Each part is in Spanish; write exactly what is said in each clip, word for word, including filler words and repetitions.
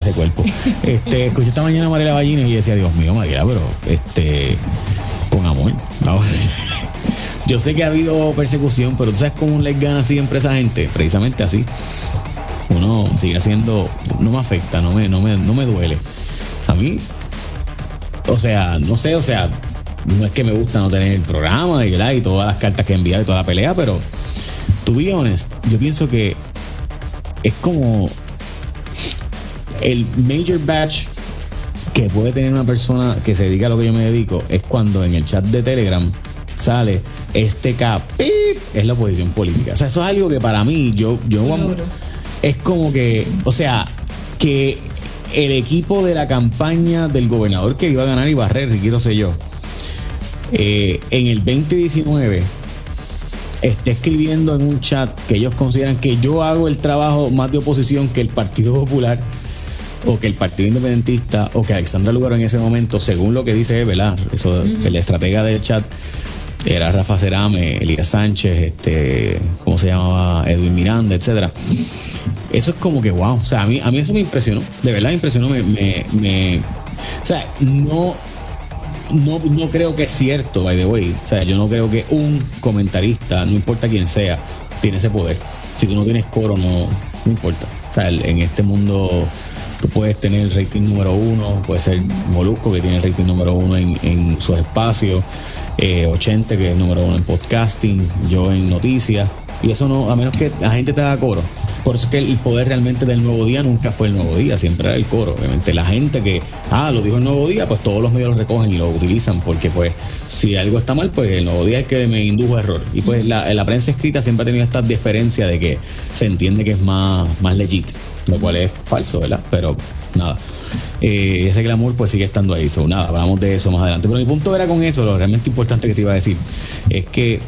ese cuerpo. Este, escuché esta mañana a Mariela Ballines y decía, Dios mío, Mariela, pero este, con amor. No. Yo sé que ha habido persecución, pero tú sabes cómo les gana siempre esa gente, precisamente así. Uno sigue haciendo, no me afecta, no me, no me, no me duele. A mí, o sea, no sé, o sea, no es que me gusta no tener el programa y, y todas las cartas que he enviado y toda la pelea, pero to be honest, yo pienso que es como el major batch que puede tener una persona que se dedica a lo que yo me dedico, es cuando en el chat de Telegram sale este cap, es la oposición política. O sea, eso es algo que para mí, yo, yo vamos, es como que, o sea, que el equipo de la campaña del gobernador que iba a ganar y barrer, Ricky Rosselló, eh, en el veinte diecinueve esté escribiendo en un chat que ellos consideran que yo hago el trabajo más de oposición que el Partido Popular o que el Partido Independentista o que Alexandra Lúgaro en ese momento, según lo que dice, ¿verdad? Eso, uh-huh. El estratega del chat era Rafa Cerame, Elías Sánchez, este, ¿cómo se llamaba? Edwin Miranda, etcétera. Eso es como que wow, o sea, a mí, a mí eso me impresionó, de verdad me impresionó, me, me, me o sea, no, no, no creo que es cierto, by the way, o sea, yo no creo que un comentarista, no importa quién sea, tiene ese poder. Si tú no tienes coro, no, no importa. O sea, en este mundo tú puedes tener el rating número uno, puede ser Molusco, que tiene el rating número uno en, en sus espacios, eh, ochenta, que es el número uno en podcasting, yo en noticias, y eso no, a menos que la gente te haga coro. Por eso es que el poder realmente del Nuevo Día nunca fue el Nuevo Día, siempre era el coro. Obviamente la gente que, ah, lo dijo el Nuevo Día, pues todos los medios lo recogen y lo utilizan, porque pues si algo está mal, pues el Nuevo Día es que me indujo a error. Y pues la, la prensa escrita siempre ha tenido esta deferencia de que se entiende que es más, más legit, lo cual es falso, ¿verdad? Pero nada, eh, ese glamour pues sigue estando ahí. So, nada, hablamos de eso más adelante. Pero mi punto era con eso, lo realmente importante que te iba a decir es que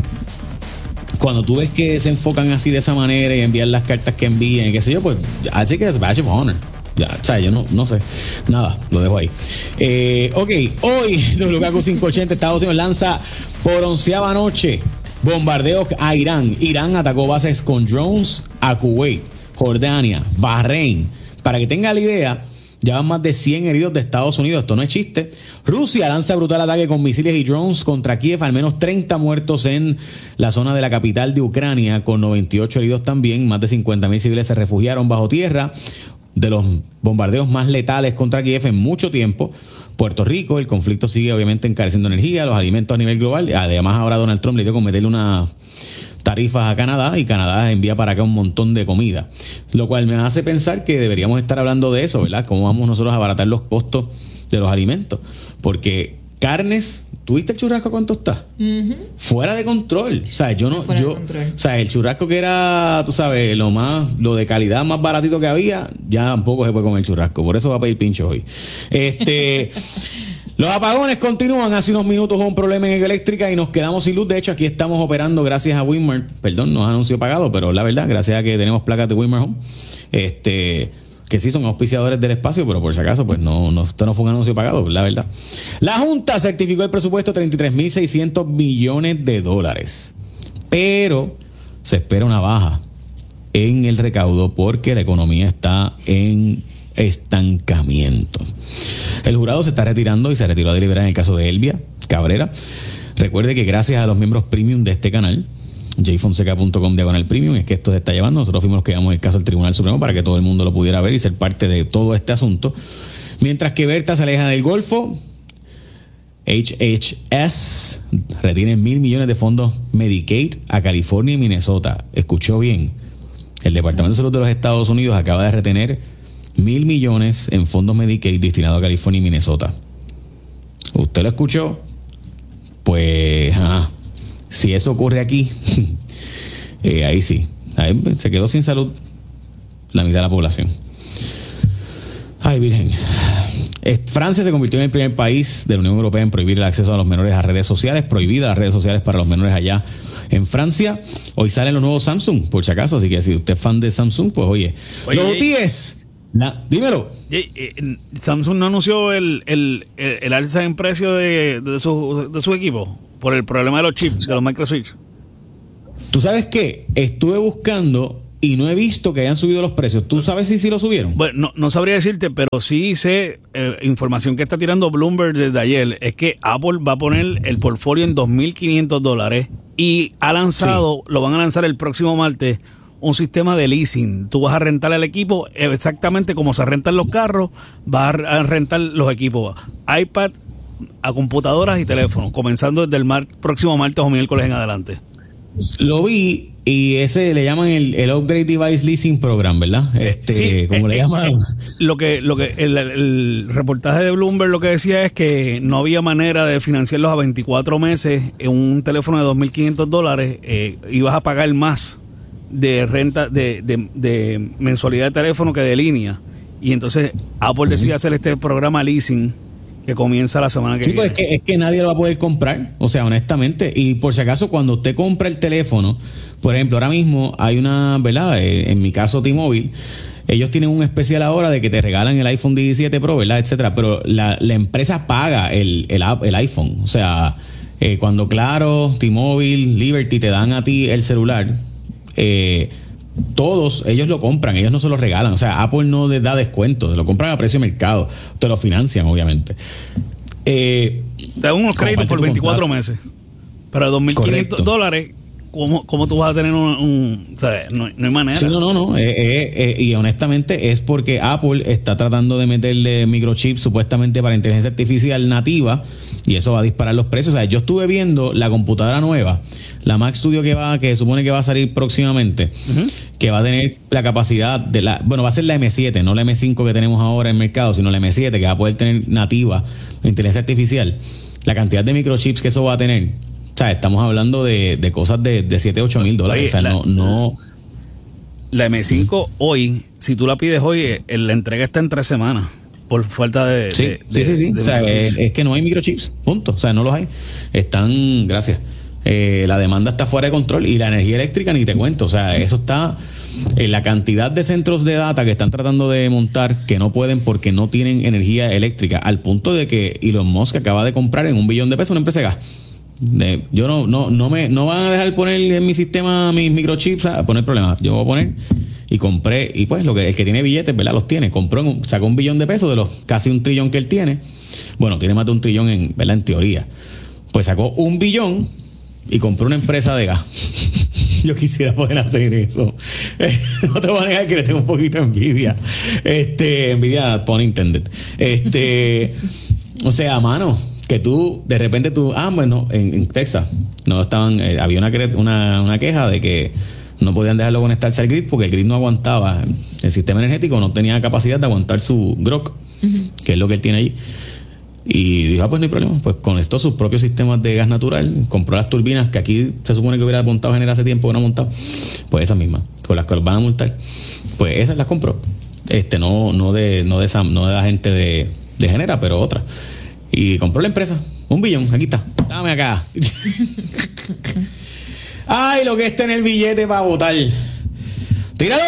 cuando tú ves que se enfocan así de esa manera y envían las cartas que envían y qué sé yo, pues así que es badge of honor. Ya, o sea, yo no, no sé. Nada, lo dejo ahí. Eh, ok, hoy W K Q quinientos ochenta Estados Unidos lanza por onceava noche bombardeos a Irán. Irán atacó bases con drones a Kuwait, Jordania, Bahrein. Para que tenga la idea, ya van más de cien heridos de Estados Unidos. Esto no es chiste. Rusia lanza brutal ataque con misiles y drones contra Kiev. Al menos treinta muertos en la zona de la capital de Ucrania, con noventa y ocho heridos también. Más de cincuenta mil civiles se refugiaron bajo tierra de los bombardeos más letales contra Kiev en mucho tiempo. Puerto Rico, el conflicto sigue obviamente encareciendo energía, los alimentos a nivel global. Además, ahora Donald Trump le dio con meterle una tarifas a Canadá y Canadá envía para acá un montón de comida, lo cual me hace pensar que deberíamos estar hablando de eso, ¿verdad? Cómo vamos nosotros a abaratar los costos de los alimentos, porque carnes, ¿tuviste el churrasco cuánto está? Uh-huh. Fuera de control. O sea, yo no, Fuera yo, o sea, el churrasco que era, tú sabes, lo más, lo de calidad más baratito que había, ya tampoco se puede comer churrasco, por eso va a pedir pincho hoy. Este Los apagones continúan. Hace unos minutos hubo un problema en eléctrica y nos quedamos sin luz. De hecho, aquí estamos operando gracias a Winmar. Perdón, no es anuncio pagado, pero la verdad, gracias a que tenemos placas de Winmar Home, este, que sí son auspiciadores del espacio, pero por si acaso, pues no, no, esto no fue un anuncio pagado, la verdad. La Junta certificó el presupuesto de treinta y tres mil seiscientos millones de dólares, pero se espera una baja en el recaudo porque la economía está en estancamiento. El jurado se está retirando y se retiró a deliberar en el caso de Elvia Cabrera. Recuerde que gracias a los miembros premium de este canal, jfonseca punto com diagonal premium, es que esto se está llevando. Nosotros fuimos los que llevamos el caso al Tribunal Supremo para que todo el mundo lo pudiera ver y ser parte de todo este asunto. Mientras que Berta se aleja del Golfo, H H S retiene mil millones de fondos Medicaid a California y Minnesota. Escuchó bien. El Departamento de Salud de los Estados Unidos acaba de retener mil millones en fondos Medicaid destinados a California y Minnesota. ¿Usted lo escuchó? Pues, ah, si eso ocurre aquí, eh, ahí sí. Ahí se quedó sin salud la mitad de la población. Ay, virgen. Francia se convirtió en el primer país de la Unión Europea en prohibir el acceso a los menores a redes sociales. Prohibidas las redes sociales para los menores allá en Francia. Hoy salen los nuevos Samsung, por si acaso. Así que si usted es fan de Samsung, pues oye. oye los O T S. Na, dímelo. Samsung no anunció el, el, el, el alza en precio de, de, su, de su equipo por el problema de los chips, de los microchips. ¿Tú sabes qué? Estuve buscando y no he visto que hayan subido los precios. ¿Tú sabes si sí lo subieron? Bueno, no, no sabría decirte, pero sí sé, eh, información que está tirando Bloomberg desde ayer, es que Apple va a poner el portfolio en dos mil quinientos dólares y ha lanzado, sí. lo van a lanzar el próximo martes, un sistema de leasing. Tú vas a rentar el equipo exactamente como se rentan los carros, vas a rentar los equipos iPad a computadoras y teléfonos, comenzando desde el mar, próximo martes o miércoles en adelante. Lo vi y ese le llaman el, el Upgrade Device Leasing Program, ¿verdad? Este, sí, como eh, le llaman. Eh, lo que, lo que el, el reportaje de Bloomberg lo que decía es que no había manera de financiarlos a veinticuatro meses en un teléfono de dos mil quinientos dólares. Eh, ibas a pagar más de renta, de, de, de mensualidad de teléfono que de línea. Y entonces Apple uh-huh. decide hacer este programa leasing que comienza la semana que sí, viene. Pues es que, es que nadie lo va a poder comprar, o sea, honestamente. Y por si acaso, cuando usted compra el teléfono, por ejemplo, ahora mismo hay una, ¿verdad? Eh, en mi caso, T-Mobile, ellos tienen un especial ahora de que te regalan el iPhone diecisiete Pro, ¿verdad? Etcétera. Pero la, la empresa paga el, el, el iPhone. O sea, eh, cuando Claro, T-Mobile, Liberty te dan a ti el celular, eh, todos ellos lo compran, ellos no se lo regalan. O sea, Apple no les da descuento, te lo compran a precio de mercado, te lo financian, obviamente. Eh, te dan unos créditos por veinticuatro meses, pero dos mil quinientos dólares. ¿Cómo, ¿Cómo tú vas a tener un... un o sea, no, no hay manera? Sí, no, no, no. Eh, eh, eh, y honestamente es porque Apple está tratando de meterle microchips supuestamente para inteligencia artificial nativa y eso va a disparar los precios. O sea, yo estuve viendo la computadora nueva, la Mac Studio que va, que supone que va a salir próximamente, uh-huh. que va a tener la capacidad de la... Bueno, va a ser la eme siete, no la eme cinco que tenemos ahora en el mercado, sino la eme siete que va a poder tener nativa inteligencia artificial. La cantidad de microchips que eso va a tener... O sea, estamos hablando de, de cosas de, de siete, ocho mil dólares. Oye, o sea, la, no, no. La eme cinco ¿Mm? Hoy, si tú la pides hoy, la entrega está en tres semanas. Por falta de. Sí, de, sí, de, sí. sí. De o sea, es, es que no hay microchips. Punto. O sea, no los hay. Están. Gracias. Eh, la demanda está fuera de control y la energía eléctrica ni te cuento. O sea, eso está. En la cantidad de centros de data que están tratando de montar que no pueden porque no tienen energía eléctrica. Al punto de que Elon Musk acaba de comprar en un billón de pesos una empresa de gas. De, yo no, no, no me, no van a dejar poner en mi sistema mis microchips a poner problemas. Yo voy a poner y compré, y pues lo que el que tiene billetes, ¿verdad? Los tiene. Compró, en, sacó un billón de pesos de los casi un trillón que él tiene. Bueno, tiene más de un trillón en, ¿verdad? En teoría. Pues sacó un billón y compró una empresa de gas. Yo quisiera poder hacer eso. No te voy a negar que le tengo un poquito de envidia. Este, envidia, pun intended. Este, o sea, mano. Que tú, de repente tú, ah, bueno, en, en Texas, no estaban, eh, había una, una, una queja de que no podían dejarlo conectarse al grid porque el grid no aguantaba, el sistema energético no tenía capacidad de aguantar su grok, uh-huh. que es lo que él tiene allí. Y dijo, ah, pues no hay problema, pues conectó sus propios sistemas de gas natural, compró las turbinas que aquí se supone que hubiera montado Genera hace tiempo que no ha montado, pues esas mismas, con las que los van a multar, pues esas las compró. Este, no, no de, no de esa, no de la gente de, de Genera, pero otra. Y compró la empresa. Un billón. Aquí está. Dame acá. Ay, lo que está en el billete para votar. ¡Tíralo!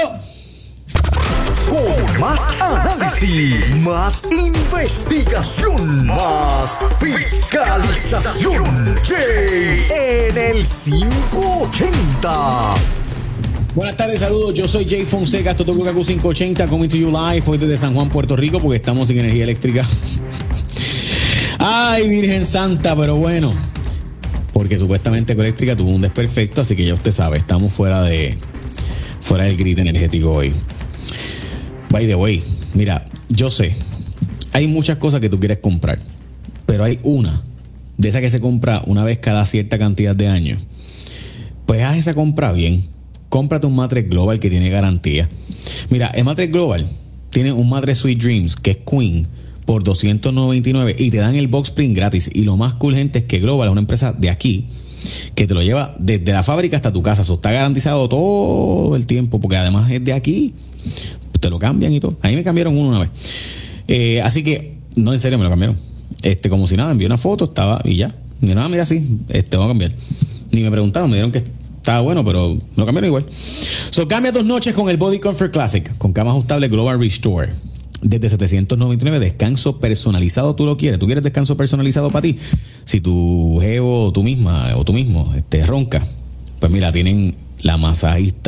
Con más análisis, más investigación, más fiscalización. Jay en el quinientos ochenta. Buenas tardes, saludos. Yo soy Jay Fonseca. Esto es W K Q quinientos ochenta. Coming to you live. Hoy desde San Juan, Puerto Rico, porque estamos sin energía eléctrica. Ay, Virgen Santa, pero bueno, porque supuestamente Ecoeléctrica tuvo un desperfecto, así que ya usted sabe, estamos fuera de fuera del grid energético hoy. By the way, mira, yo sé, hay muchas cosas que tú quieres comprar, pero hay una de esas que se compra una vez cada cierta cantidad de años. Pues haz esa compra bien. Cómprate un mattress Global que tiene garantía. Mira, el mattress Global tiene un mattress Sweet Dreams que es Queen por doscientos noventa y nueve y te dan el box spring gratis. Y lo más cool, gente, es que Global es una empresa de aquí que te lo lleva desde la fábrica hasta tu casa. Eso está garantizado todo el tiempo porque además es de aquí. Te lo cambian y todo. A mí me cambiaron uno una vez. Eh, así que, no, en serio, me lo cambiaron. Este, como si nada, envié una foto, estaba y ya. Y nada, mira, sí, este, vamos a cambiar. Ni me preguntaron, me dieron que estaba bueno, pero me lo cambiaron igual. So, cambia tus noches con el Body Comfort Classic, con cama ajustable Global Restore. Desde setecientos noventa y nueve, descanso personalizado, tú lo quieres. ¿Tú quieres descanso personalizado para ti? Si tu jevo, tú misma o tú mismo este, ronca, pues mira, tienen la masajista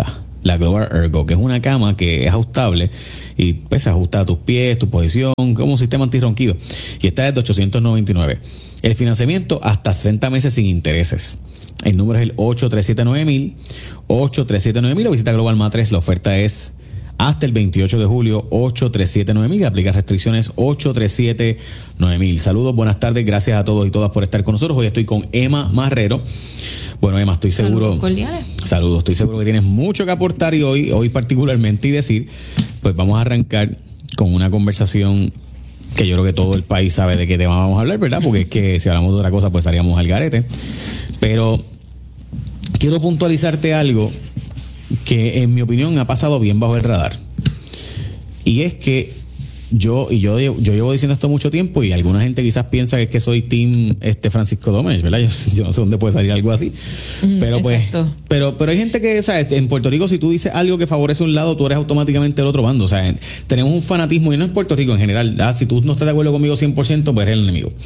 la Global Ergo, que es una cama que es ajustable y pues se ajusta a tus pies, tu posición, como un sistema antirronquido. Y está desde ochocientos noventa y nueve. El financiamiento hasta sesenta meses sin intereses. El número es el ocho tres siete nueve mil, ocho tres siete nueve mil, o visita Global Matres. La oferta es hasta el veintiocho de julio, ocho tres siete nueve mil, aplica restricciones ocho tres siete nueve mil. Saludos, buenas tardes, gracias a todos y todas por estar con nosotros. Hoy estoy con Emma Marrero. Bueno, Emma, estoy seguro. Saludos cordiales. Saludos, estoy seguro que tienes mucho que aportar y hoy, hoy particularmente y decir. Pues vamos a arrancar con una conversación que yo creo que todo el país sabe de qué tema vamos a hablar, ¿verdad? Porque es que si hablamos de otra cosa, pues estaríamos al garete. Pero quiero puntualizarte algo que en mi opinión ha pasado bien bajo el radar. Y es que yo y yo, yo llevo diciendo esto mucho tiempo y alguna gente quizás piensa que es que soy team este Francisco Domínguez, ¿verdad? Yo, yo no sé dónde puede salir algo así. Mm, pero pues exacto. pero pero hay gente que, ¿sabes? En Puerto Rico, si tú dices algo que favorece un lado, tú eres automáticamente el otro bando. O sea, en, tenemos un fanatismo, y no en Puerto Rico en general. ¿Ah? Si tú no estás de acuerdo conmigo cien por ciento, pues eres el enemigo.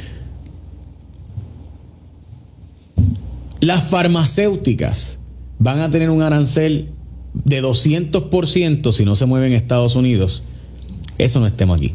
Las farmacéuticas van a tener un arancel de doscientos por ciento si no se mueven en Estados Unidos. Eso no es tema aquí.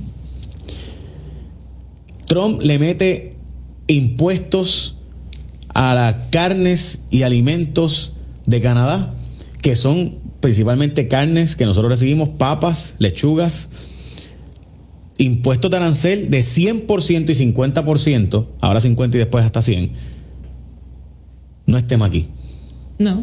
Trump le mete impuestos a las carnes y alimentos de Canadá, que son principalmente carnes que nosotros recibimos, papas, lechugas, impuestos de arancel de cien por ciento y cincuenta por ciento, ahora cincuenta y después hasta cien. No es tema aquí. No.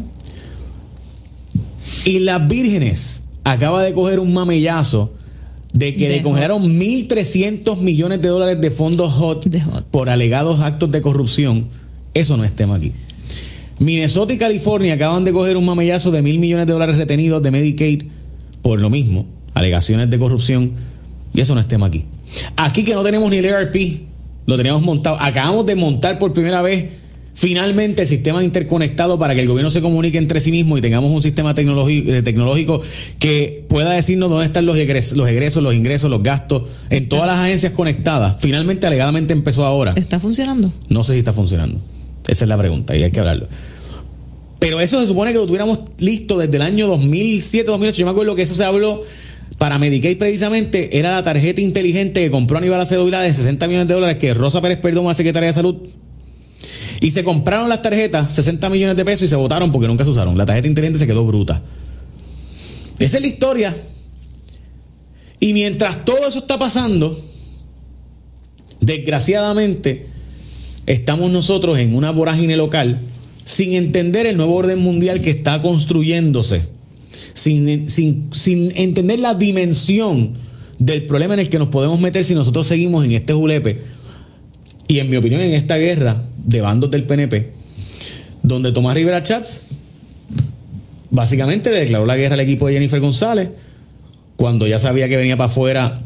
Y las Vírgenes acaba de coger un mamellazo de que de le congelaron mil trescientos millones de dólares de fondos hot, de hot por alegados actos de corrupción. Eso no es tema aquí. Minnesota y California acaban de coger un mamellazo de mil millones de dólares retenidos de Medicaid por lo mismo, alegaciones de corrupción, y eso no es tema aquí. Aquí que no tenemos ni el E R P, lo teníamos montado. Acabamos de montar por primera vez finalmente el sistema interconectado para que el gobierno se comunique entre sí mismo y tengamos un sistema tecnológico, tecnológico que pueda decirnos dónde están los egresos, los egresos, los ingresos, los gastos en todas las agencias conectadas. Finalmente, alegadamente empezó ahora. ¿Está funcionando? No sé si está funcionando. Esa es la pregunta y hay que hablarlo. Pero eso se supone que lo tuviéramos listo desde el año dos mil siete, dos mil ocho. Yo me acuerdo que eso se habló para Medicaid precisamente. Era la tarjeta inteligente que compró Aníbal Acevedo Vilá de sesenta millones de dólares que Rosa Pérez Perdomo, la secretaria de Salud. Y se compraron las tarjetas, sesenta millones de pesos, y se votaron porque nunca se usaron. La tarjeta inteligente se quedó bruta. Esa es la historia. Y mientras todo eso está pasando, desgraciadamente, estamos nosotros en una vorágine local sin entender el nuevo orden mundial que está construyéndose. Sin, sin, sin entender la dimensión del problema en el que nos podemos meter si nosotros seguimos en este julepe. Y en mi opinión, en esta guerra de bandos del P N P, donde Tomás Rivera Chats básicamente le declaró la guerra al equipo de Jennifer González, cuando ya sabía que venía para afuera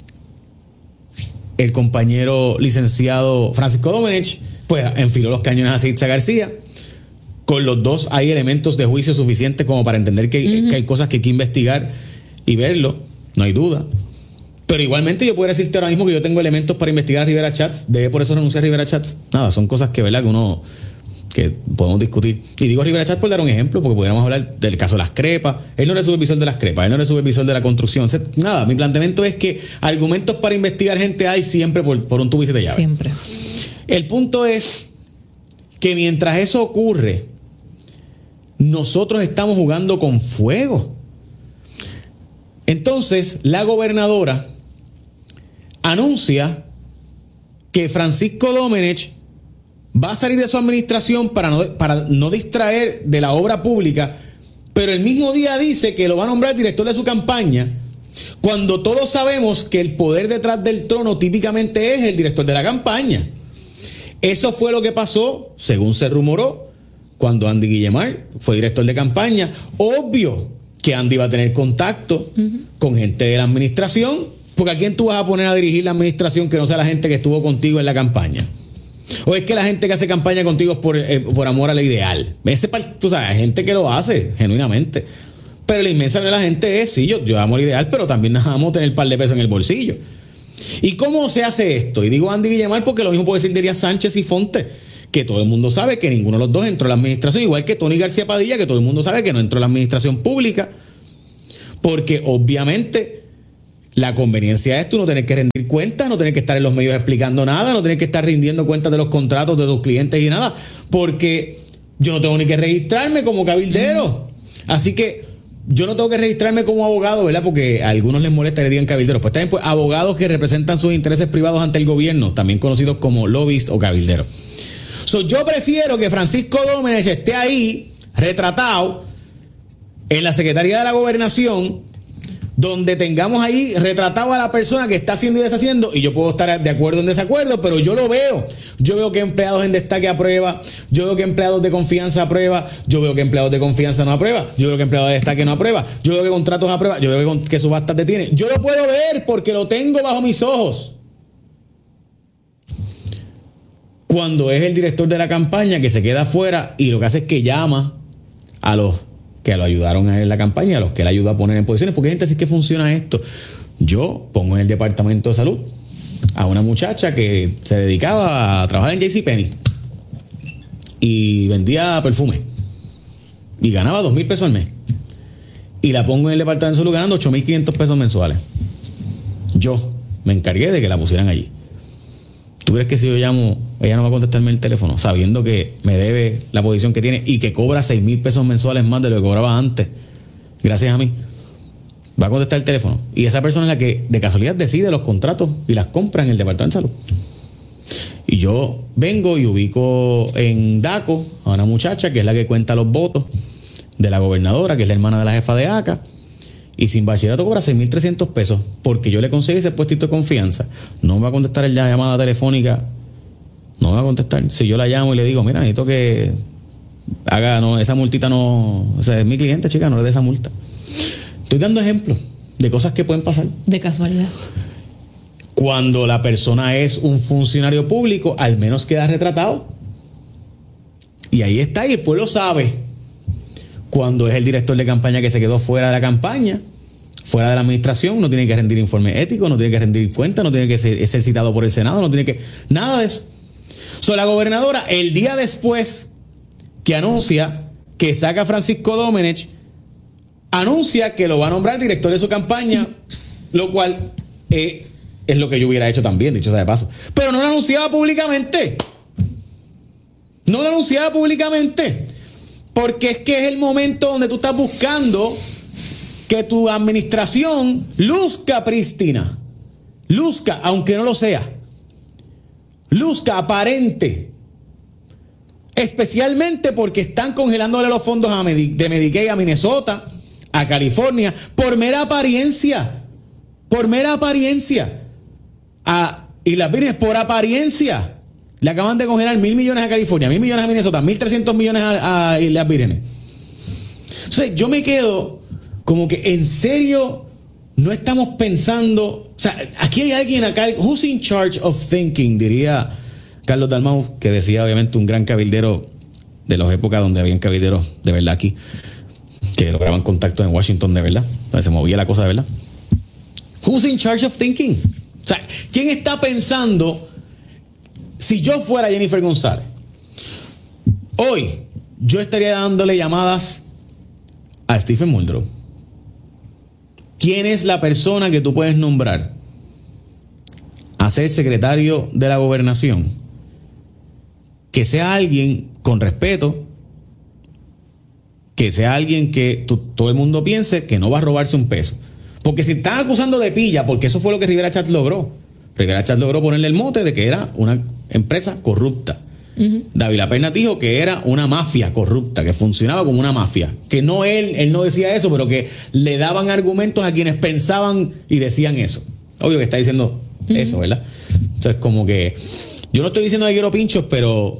el compañero licenciado Francisco Domínguez, pues enfiló los cañones a Ciritza García. Con los dos hay elementos de juicio suficientes como para entender que, uh-huh. que hay cosas que hay que investigar y verlo, no hay duda. Pero igualmente yo puedo decirte ahora mismo que yo tengo elementos para investigar a Rivera Chats. ¿Debe por eso renunciar a Rivera Chats? Nada, son cosas que, ¿verdad?, que uno que podemos discutir. Y digo Rivera Chats por dar un ejemplo, porque podríamos hablar del caso de las crepas. Él no era supervisor de las crepas, él no era supervisor de la construcción. Nada, mi planteamiento es que argumentos para investigar gente hay siempre por, por un tubo y siete llaves. Siempre. El punto es que mientras eso ocurre, nosotros estamos jugando con fuego. Entonces, la gobernadora anuncia que Francisco Domínguez va a salir de su administración para no, para no distraer de la obra pública, pero el mismo día dice que lo va a nombrar director de su campaña, cuando todos sabemos que el poder detrás del trono típicamente es el director de la campaña. Eso fue lo que pasó, según se rumoró, cuando Andy Guillemar fue director de campaña. Obvio que Andy va a tener contacto uh-huh. con gente de la administración, porque ¿a quién tú vas a poner a dirigir la administración que no sea la gente que estuvo contigo en la campaña? ¿O es que la gente que hace campaña contigo es por, eh, por amor a la ideal? Ese, tú sabes, hay gente que lo hace genuinamente, pero la inmensa de la gente es, sí, yo, yo amo el ideal, pero también vamos a tener un par de pesos en el bolsillo. ¿Y cómo se hace esto? Y digo Andy Guillemar porque lo mismo puede decir de Elías Sánchez y Fonte, que todo el mundo sabe que ninguno de los dos entró a la administración, igual que Tony García Padilla, que todo el mundo sabe que no entró a la administración pública, porque obviamente la conveniencia es tú no tener que rendir cuentas, no tener que estar en los medios explicando nada, no tener que estar rindiendo cuentas de los contratos de tus clientes y nada, porque yo no tengo ni que registrarme como cabildero. Mm. Así que yo no tengo que registrarme como abogado, ¿verdad? Porque a algunos les molesta que le digan cabilderos. Pues también pues, abogados que representan sus intereses privados ante el gobierno, también conocidos como lobbyist o cabilderos. So, yo prefiero que Francisco Domenech esté ahí, retratado, en la Secretaría de la Gobernación, donde tengamos ahí retratado a la persona que está haciendo y deshaciendo, y yo puedo estar de acuerdo en desacuerdo, pero yo lo veo. Yo veo que empleados en destaque aprueba, yo veo que empleados de confianza aprueba, yo veo que empleados de confianza no aprueba, yo veo que empleados de destaque no aprueba, yo veo que contratos aprueba, yo veo que, que subastas detiene. Yo lo puedo ver porque lo tengo bajo mis ojos. Cuando es el director de la campaña que se queda afuera y lo que hace es que llama a los que lo ayudaron a él en la campaña, a los que él ayudó a poner en posiciones, porque hay gente así que funciona esto. Yo pongo en el departamento de salud a una muchacha que se dedicaba a trabajar en JCPenney y vendía perfume y ganaba dos mil pesos al mes, y la pongo en el departamento de salud ganando ocho mil quinientos pesos mensuales. Yo me encargué de que la pusieran allí. ¿Tú crees que si yo llamo, ella no va a contestarme el teléfono, sabiendo que me debe la posición que tiene y que cobra seis mil pesos mensuales más de lo que cobraba antes, gracias a mí? Va a contestar el teléfono. Y esa persona es la que de casualidad decide los contratos y las compra en el departamento de salud. Y yo vengo y ubico en DACO a una muchacha que es la que cuenta los votos de la gobernadora, que es la hermana de la jefa de ACA, y sin bachillerato cobra seis mil trescientos pesos porque yo le conseguí ese puestito de confianza. No me va a contestar la llamada telefónica, no me va a contestar. Si yo la llamo y le digo, mira, necesito que haga, no, esa multita no, o sea, es mi cliente, chica, no le dé esa multa. Estoy dando ejemplos de cosas que pueden pasar. De casualidad. Cuando la persona es un funcionario público, al menos queda retratado. Y ahí está, y el pueblo sabe. Cuando es el director de campaña que se quedó fuera de la campaña, fuera de la administración, no tiene que rendir informe ético, no tiene que rendir cuentas, no tiene que ser, ser citado por el Senado, no tiene que... Nada de eso. So, la gobernadora, el día después que anuncia que saca a Francisco Domenech, anuncia que lo va a nombrar director de su campaña, lo cual eh, es lo que yo hubiera hecho también, dicho sea de paso. Pero no lo anunciaba públicamente. No lo anunciaba públicamente. Porque es que es el momento donde tú estás buscando que tu administración luzca prístina. Luzca, aunque no lo sea. Luzca aparente. Especialmente porque están congelándole los fondos a Medi- de Medicaid a Minnesota, a California, por mera apariencia. Por mera apariencia. A Islas Vírgenes, por apariencia. Le acaban de congelar mil millones a California, mil millones a Minnesota, mil trescientos millones a, a Islas Vírgenes. Entonces, yo me quedo como que en serio no estamos pensando. O sea, aquí hay alguien acá, who's in charge of thinking, diría Carlos Dalmau, que decía obviamente un gran cabildero de las épocas donde habían cabilderos de verdad aquí, que lograban contactos en Washington de verdad, donde se movía la cosa de verdad. Who's in charge of thinking? O sea, ¿quién está pensando? Si yo fuera Jennifer González, hoy yo estaría dándole llamadas a Stephen Muldrow. ¿Quién es la persona que tú puedes nombrar a ser secretario de la gobernación? Que sea alguien con respeto, que sea alguien que tú, todo el mundo piense que no va a robarse un peso. Porque si están acusando de pilla, porque eso fue lo que Rivera Chatz logró. Rivera Chatz logró ponerle el mote de que era una empresa corrupta. Uh-huh. Dávila Pernas dijo que era una mafia corrupta, que funcionaba como una mafia. Que no él, él no decía eso, pero que le daban argumentos a quienes pensaban y decían eso. Obvio que está diciendo uh-huh. eso, ¿verdad? Entonces, como que yo no estoy diciendo que quiero pinchos, pero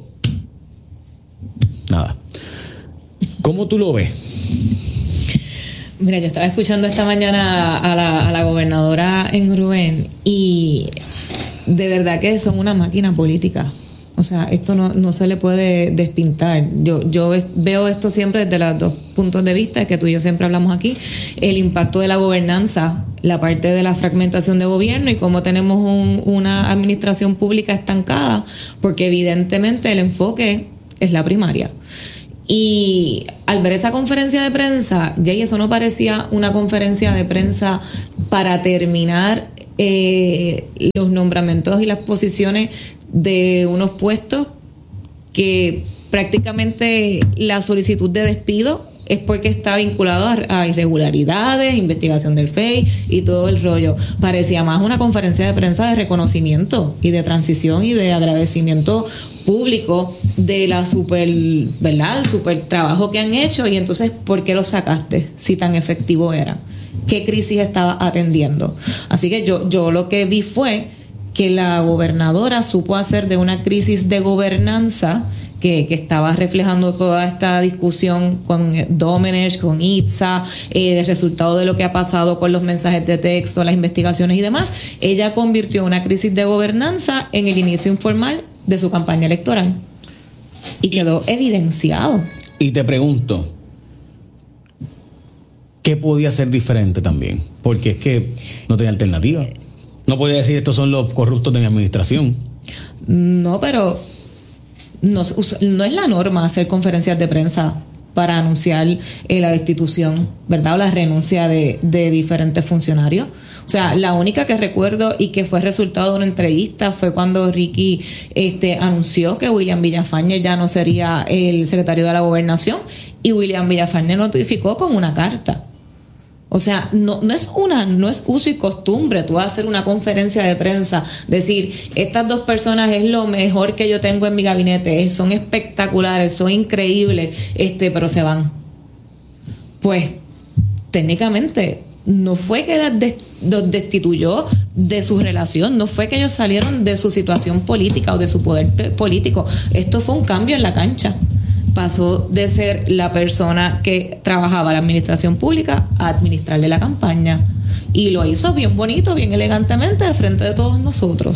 nada. ¿Cómo tú lo ves? Mira, yo estaba escuchando esta mañana a la, a la gobernadora en Rubén y de verdad que son una máquina política. O sea, esto no, no se le puede despintar. Yo, yo veo esto siempre desde los dos puntos de vista, que tú y yo siempre hablamos aquí, el impacto de la gobernanza, la parte de la fragmentación de gobierno y cómo tenemos un, una administración pública estancada, porque evidentemente el enfoque es la primaria. Y al ver esa conferencia de prensa, Jay, eso no parecía una conferencia de prensa para terminar eh, los nombramientos y las posiciones de unos puestos que prácticamente la solicitud de despido es porque está vinculado a, a irregularidades, investigación del F E I y todo el rollo. Parecía más una conferencia de prensa de reconocimiento y de transición y de agradecimiento público de la super, ¿verdad? El super trabajo que han hecho. Y entonces, ¿por qué lo sacaste si tan efectivo era? ¿Qué crisis estaba atendiendo? Así que yo, yo lo que vi fue que la gobernadora supo hacer de una crisis de gobernanza que, que estaba reflejando toda esta discusión con Domenech, con Itza, eh, el resultado de lo que ha pasado con los mensajes de texto, las investigaciones y demás. Ella convirtió una crisis de gobernanza en el inicio informal de su campaña electoral y quedó evidenciado. Y te pregunto, ¿qué podía ser diferente también? Porque es que no tenía alternativa. No podía decir estos son los corruptos de mi administración. No, pero no, no es la norma hacer conferencias de prensa para anunciar eh, la destitución, ¿verdad? O la renuncia de, de diferentes funcionarios. O sea, la única que recuerdo y que fue resultado de una entrevista fue cuando Ricky este, anunció que William Villafañe ya no sería el secretario de la Gobernación, y William Villafañe notificó con una carta. O sea, no, no es una, no es uso y costumbre tú vas a hacer una conferencia de prensa, decir, estas dos personas es lo mejor que yo tengo en mi gabinete, son espectaculares, son increíbles, este, pero se van. Pues, técnicamente, no fue que las des, los destituyó de su relación, no fue que ellos salieron de su situación política o de su poder político. Esto fue un cambio en la cancha. Pasó de ser la persona que trabajaba en la administración pública a administrarle la campaña. Y lo hizo bien bonito, bien elegantemente, de frente de todos nosotros.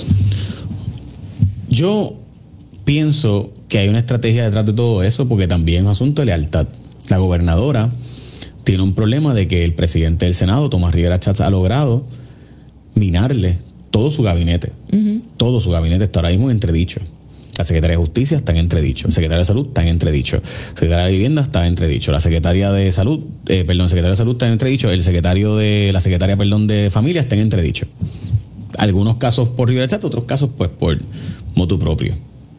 Yo pienso que hay una estrategia detrás de todo eso, porque también es un asunto de lealtad. La gobernadora tiene un problema de que el presidente del Senado, Tomás Rivera Chats, ha logrado minarle todo su gabinete. Uh-huh. Todo su gabinete está ahora mismo en entredicho. La secretaria de Justicia está en entredicho, el secretario de Salud está en entredicho, la secretaria de Vivienda está en entredicho, la secretaria de Salud, eh, perdón, el secretario de Salud está en entredicho, el secretario de, la secretaria, perdón, de Familia está en entredicho. Algunos casos por Rivera Chat, otros casos pues por motu propio.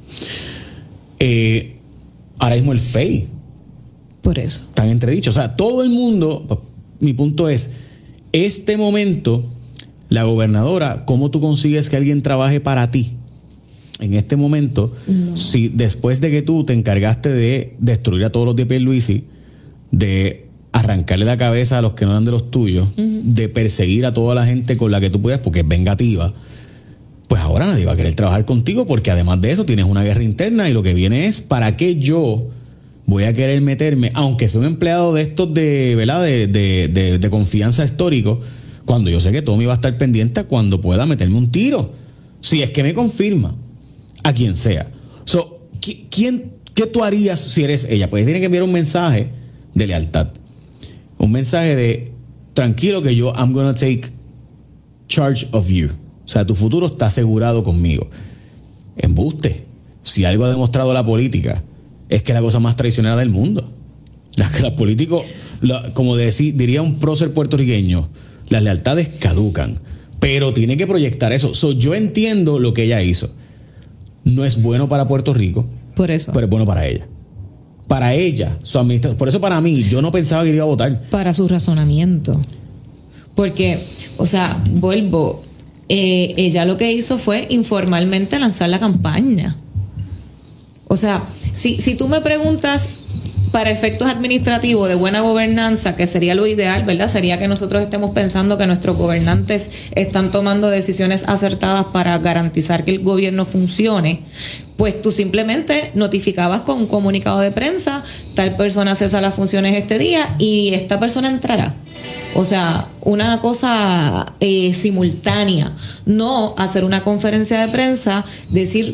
Eh, ahora mismo el F E I. Por eso. Está en entredicho. O sea, todo el mundo, mi punto es, este momento, la gobernadora, ¿cómo tú consigues que alguien trabaje para ti? En este momento, no. Si después de que tú te encargaste de destruir a todos los de Pierluisi, de arrancarle la cabeza a los que no eran de los tuyos, uh-huh. de perseguir a toda la gente con la que tú puedas, porque es vengativa, pues ahora nadie va a querer trabajar contigo, porque además de eso tienes una guerra interna y lo que viene es, ¿para qué yo voy a querer meterme, aunque sea un empleado de estos de, ¿verdad? de, de, de, de confianza histórico, cuando yo sé que Tommy va a estar pendiente cuando pueda meterme un tiro? Si es que me confirma. A quien sea. So, ¿quién, ¿Qué tú harías si eres ella? Pues tiene que enviar un mensaje de lealtad. Un mensaje de tranquilo que yo I'm gonna take charge of you. O sea, tu futuro está asegurado conmigo. Embuste. Si algo ha demostrado la política es que es la cosa más traicionera del mundo. Los la políticos, la, como decir, diría un prócer puertorriqueño, las lealtades caducan. Pero tiene que proyectar eso. So, yo entiendo lo que ella hizo. No es bueno para Puerto Rico. Por eso. Pero es bueno para ella. Para ella, su administración. Por eso para mí, yo no pensaba que iba a votar. Para su razonamiento. Porque, o sea, vuelvo, eh, ella lo que hizo fue informalmente lanzar la campaña. O sea, si, si tú me preguntas para efectos administrativos de buena gobernanza, que sería lo ideal, ¿verdad? Sería que nosotros estemos pensando que nuestros gobernantes están tomando decisiones acertadas para garantizar que el gobierno funcione. Pues tú simplemente notificabas con un comunicado de prensa, tal persona cesa las funciones este día y esta persona entrará. O sea, una cosa eh, simultánea, no hacer una conferencia de prensa, decir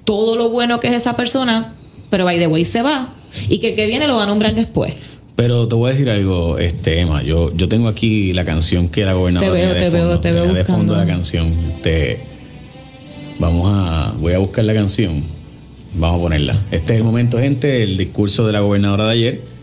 todo lo bueno que es esa persona, pero by the way se va, y que el que viene lo va a nombrar después. Pero te voy a decir algo, este Emma, yo, yo tengo aquí la canción que la gobernadora te veo, tenía de te fondo, veo, te veo tenía de buscando. fondo la canción. Este, vamos a, voy a buscar la canción, vamos a ponerla. Este es el momento, gente, el discurso de la gobernadora de ayer.